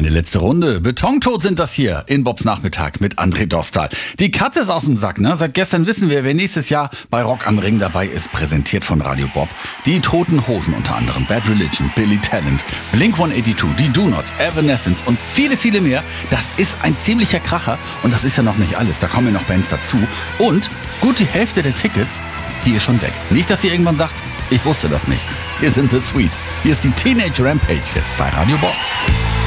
Eine letzte Runde. Betontot sind das hier in Bobs Nachmittag mit André Dostal. Die Katze ist aus dem Sack, ne? Seit gestern wissen wir, wer nächstes Jahr bei Rock am Ring dabei ist. Präsentiert von Radio Bob. Die Toten Hosen unter anderem, Bad Religion, Billy Talent, Blink 182, die Do Nots, Evanescence und viele, viele mehr. Das ist ein ziemlicher Kracher und das ist ja noch nicht alles. Da kommen ja noch Bands dazu. Und gut die Hälfte der Tickets, die ist schon weg. Nicht, dass ihr irgendwann sagt, ich wusste das nicht. Wir sind The Sweet. Hier ist die Teenage Rampage jetzt bei Radio Bob.